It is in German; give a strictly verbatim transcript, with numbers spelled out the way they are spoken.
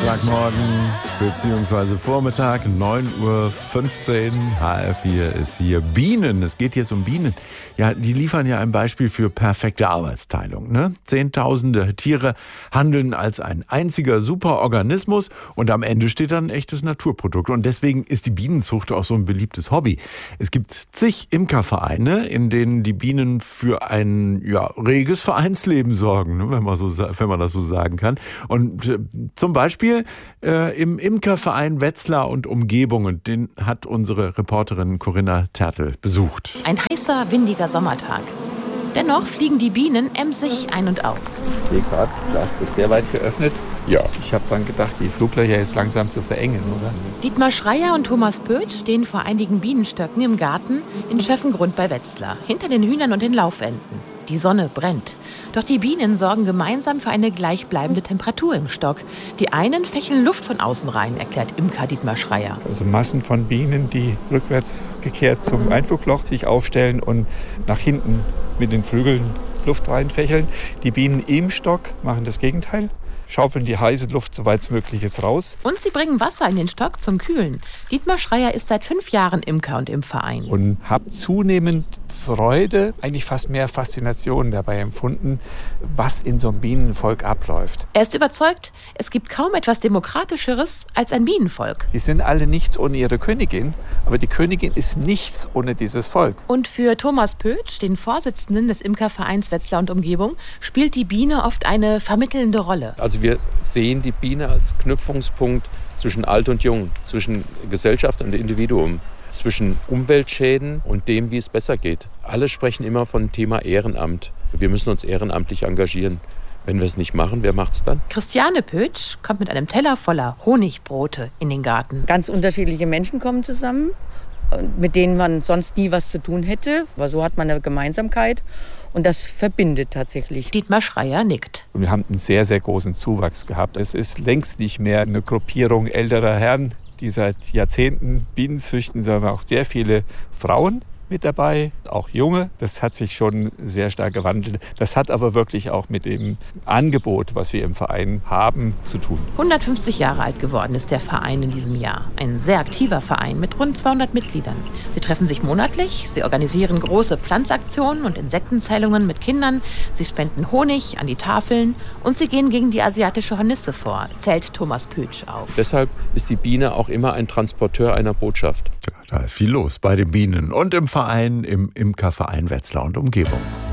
Freitagmorgen bzw. Vormittag, neun Uhr fünfzehn, H R vier ist hier. Bienen, es geht jetzt um Bienen. Ja, die liefern ja ein Beispiel für perfekte Arbeitsteilung. Ne? Zehntausende Tiere handeln als ein einziger Superorganismus und am Ende steht dann ein echtes Naturprodukt. Und deswegen ist die Bienenzucht auch so ein beliebtes Hobby. Es gibt zig Imkervereine, in denen die Bienen für ein ja, reges Vereinsleben sorgen, ne? wenn man so, wenn man das so sagen kann. Und äh, zum Beispiel äh, im Imkerverein Wetzlar und Umgebung. Und den hat unsere Reporterin Corinna Tertel besucht. Ein heißer, windiger Sommertag. Dennoch fliegen die Bienen emsig ein und aus. Ich sehe gerade, das ist sehr weit geöffnet. Ja, ich habe dann gedacht, die Fluglöcher jetzt langsam zu verengen, oder? Dietmar Schreier und Thomas Pöth stehen vor einigen Bienenstöcken im Garten in Schöffengrund bei Wetzlar, hinter den Hühnern und den Laufenten. Die Sonne brennt. Doch die Bienen sorgen gemeinsam für eine gleichbleibende Temperatur im Stock. Die einen fächeln Luft von außen rein, erklärt Imker Dietmar Schreier. Also Massen von Bienen, die rückwärts gekehrt zum Einflugloch sich aufstellen und nach hinten mit den Flügeln Luft reinfächeln. Die Bienen im Stock machen das Gegenteil. Schaufeln die heiße Luft, soweit es möglich ist, raus. Und sie bringen Wasser in den Stock zum Kühlen. Dietmar Schreier ist seit fünf Jahren Imker und im Verein. Und habe zunehmend Freude, eigentlich fast mehr Faszination dabei empfunden, was in so einem Bienenvolk abläuft. Er ist überzeugt, es gibt kaum etwas Demokratischeres als ein Bienenvolk. Die sind alle nichts ohne ihre Königin, aber die Königin ist nichts ohne dieses Volk. Und für Thomas Pöth, den Vorsitzenden des Imkervereins Wetzlar und Umgebung, spielt die Biene oft eine vermittelnde Rolle. Also wir sehen die Biene als Knüpfungspunkt zwischen Alt und Jung, zwischen Gesellschaft und Individuum, zwischen Umweltschäden und dem, wie es besser geht. Alle sprechen immer von Thema Ehrenamt. Wir müssen uns ehrenamtlich engagieren. Wenn wir es nicht machen, wer macht's dann? Christiane Pötsch kommt mit einem Teller voller Honigbrote in den Garten. Ganz unterschiedliche Menschen kommen zusammen, mit denen man sonst nie was zu tun hätte. Aber so hat man eine Gemeinsamkeit. Und das verbindet tatsächlich. Dietmar Schreier nickt. Wir haben einen sehr, sehr großen Zuwachs gehabt. Es ist längst nicht mehr eine Gruppierung älterer Herren, die seit Jahrzehnten Bienen züchten, sondern auch sehr viele Frauen mit dabei, auch junge. Das hat sich schon sehr stark gewandelt. Das hat aber wirklich auch mit dem Angebot, was wir im Verein haben, zu tun. hundertfünfzig Jahre alt geworden ist der Verein in diesem Jahr. Ein sehr aktiver Verein mit rund zweihundert Mitgliedern. Sie treffen sich monatlich, sie organisieren große Pflanzaktionen und Insektenzählungen mit Kindern, sie spenden Honig an die Tafeln und sie gehen gegen die asiatische Hornisse vor, zählt Thomas Pötsch auf. Deshalb ist die Biene auch immer ein Transporteur einer Botschaft. Ja, da ist viel los bei den Bienen und im Verein, im Imkerverein Wetzlar und Umgebung.